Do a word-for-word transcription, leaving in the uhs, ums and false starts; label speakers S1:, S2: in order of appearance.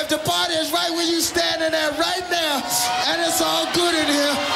S1: If the party is right where you standing at right now, and it's all good in here,